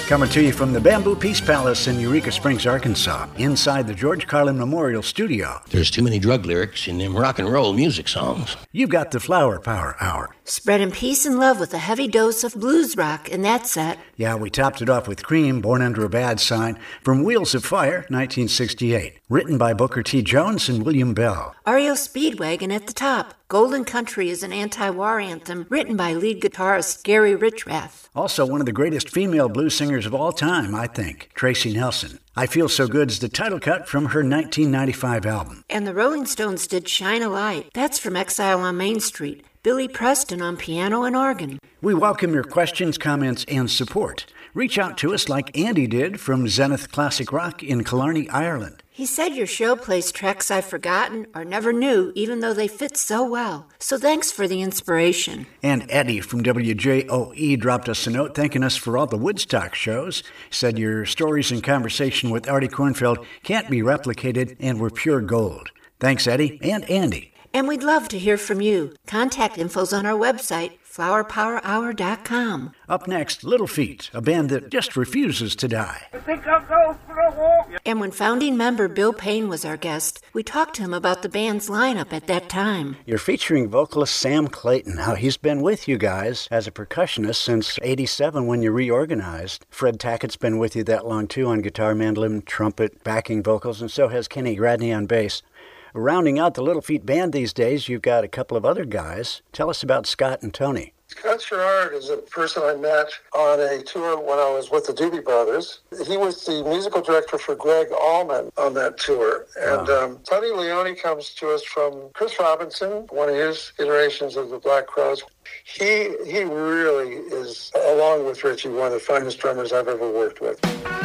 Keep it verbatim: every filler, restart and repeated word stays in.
Coming to you from the Bamboo Peace Palace in Eureka Springs, Arkansas, inside the George Carlin Memorial Studio. There's too many drug lyrics in them rock and roll music songs. You've got the Flower Power Hour. Spreading peace and love with a heavy dose of blues rock in that set. Yeah, we topped it off with Cream, Born Under a Bad Sign, from Wheels of Fire, nineteen sixty-eight. Written by Booker T. Jones and William Bell. R E O Speedwagon at the top. Golden Country is an anti-war anthem written by lead guitarist Gary Richrath. Also one of the greatest female blues singers of all time, I think, Tracy Nelson. I Feel So Good is the title cut from her nineteen ninety-five album. And the Rolling Stones did Shine a Light. That's from Exile on Main Street. Billy Preston on piano and organ. We welcome your questions, comments, and support. Reach out to us like Andy did from Zenith Classic Rock in Killarney, Ireland. He said your show plays tracks I've forgotten or never knew, even though they fit so well. So thanks for the inspiration. And Eddie from W J O E dropped us a note thanking us for all the Woodstock shows. Said your stories and conversation with Artie Kornfeld can't be replicated and were pure gold. Thanks, Eddie and Andy. And we'd love to hear from you. Contact info's on our website, flower power hour dot com. Up next, Little Feat, a band that just refuses to die. I think I'll go for a walk. And when founding member Bill Payne was our guest, we talked to him about the band's lineup at that time. You're featuring vocalist Sam Clayton. How he's been with you guys as a percussionist since eighty-seven when you reorganized. Fred Tackett's been with you that long too on guitar, mandolin, trumpet, backing vocals, and so has Kenny Gradney on bass. Rounding out the Little Feat band these days, you've got a couple of other guys. Tell us about Scott and Tony. Scott Sherrard is a person I met on a tour when I was with the Doobie Brothers. He was the musical director for Greg Allman on that tour. And wow. um, Tony Leone comes to us from Chris Robinson, one of his iterations of the Black Crowes. He, he really is, along with Richie, one of the finest drummers I've ever worked with.